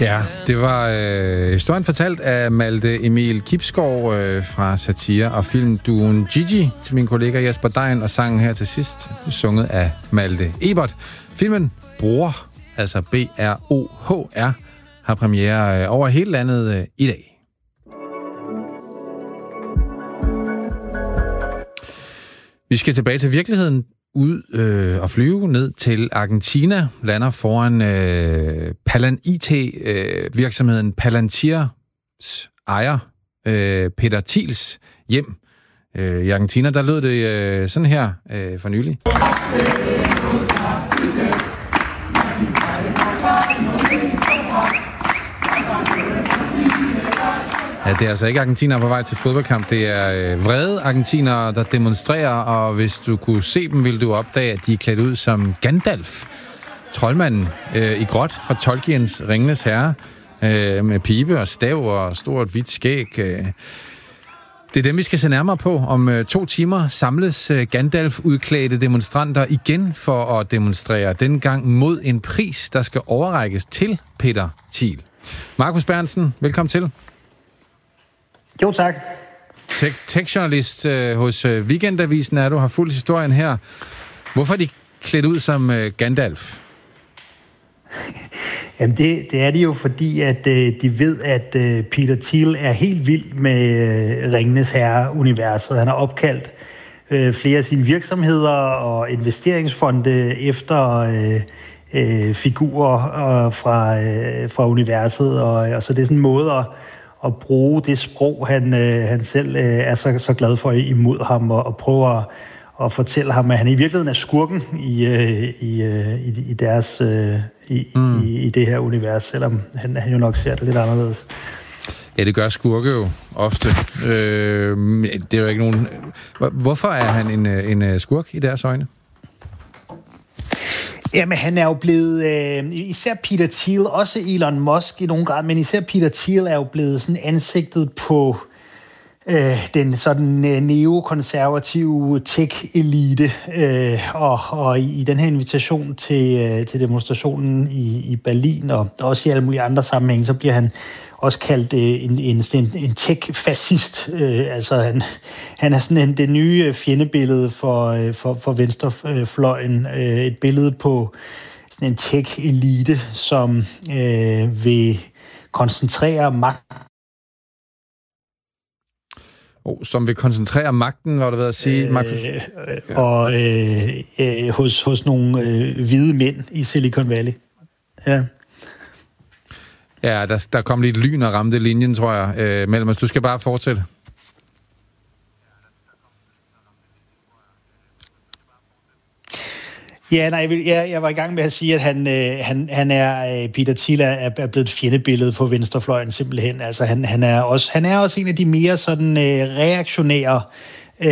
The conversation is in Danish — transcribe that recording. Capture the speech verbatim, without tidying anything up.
Ja, det var øh, historien fortalt af Malte Emil Kibsgaard øh, fra satire- og filmduoen Gigi til min kollega Jesper Dein, og sangen her til sidst sunget af Malte Ebert. Filmen Bror, altså B R O H R, har premiere øh, over hele landet øh, i dag. Vi skal tilbage til virkeligheden. Ud øh, og flyve ned til Argentina, lander foran øh, Palan I T-virksomheden øh, Palantirs ejer, øh, Peter Thiels hjem. Øh, I Argentina, der lød det øh, sådan her øh, for nylig. Ja, det er altså ikke argentinere på vej til fodboldkamp. Det er øh, vrede argentinere, der demonstrerer, og hvis du kunne se dem, ville du opdage, at de er klædt ud som Gandalf, troldmanden øh, i gråt fra Tolkiens Ringenes Herre, øh, med pibe og stav og stort hvidt skæg. Øh. Det er dem, vi skal se nærmere på. Om øh, to timer samles øh, Gandalf-udklædte demonstranter igen for at demonstrere, denne gang mod en pris, der skal overrækkes til Peter Thiel. Markus Berntsen, velkommen til. Jo, tak. Tech-journalist øh, hos øh, Weekendavisen er du, har fulgt historien her. Hvorfor er de klædt ud som øh, Gandalf? Jamen, det, det er de jo, fordi at øh, de ved, at øh, Peter Thiel er helt vild med øh, Ringenes Herre-universet. Han har opkaldt øh, flere af sine virksomheder og investeringsfonde efter øh, øh, figurer øh, fra, øh, fra universet. Og, og så det er sådan en måde at at bruge det sprog, han, øh, han selv øh, er så, så glad for imod ham, og, og prøve at, at fortælle ham, at han i virkeligheden er skurken i, øh, i, øh, i, i, deres, øh, i, mm. i, i det her univers, selvom han, han jo nok ser det lidt anderledes. Ja, det gør skurke jo ofte. Øh, det er jo ikke nogen... Hvorfor er han en, en skurk i deres øjne? Jamen, han er jo blevet, øh, især Peter Thiel, også Elon Musk i nogen grad, men især Peter Thiel er jo blevet sådan ansigtet på øh, den sådan øh, neokonservative tech-elite, øh, og, og i, i den her invitation til, øh, til demonstrationen i, i Berlin, og også i alle mulige andre sammenhænge, så bliver han også kaldt øh, en, en, en, en tech-fascist. Øh, altså, han, han er sådan en, det nye fjendebillede for, øh, for, for venstrefløjen. Øh, et billede på sådan en tech-elite, som øh, vil koncentrere magt. Oh, som vil koncentrere magten, var det ved at sige, øh, Markus? Øh, og øh, øh, hos, hos nogle øh, hvide mænd i Silicon Valley. Ja. Ja, der, der kom lidt lyn og ramte linjen, tror jeg, øh, mellem os. Du skal bare fortsætte. Ja, nej, jeg, jeg var i gang med at sige, at han, øh, han, han er, Peter Thiel er, er blevet et fjendebillede på venstrefløjen simpelthen. Altså, han, han, er også, han er også en af de mere sådan øh, reaktionære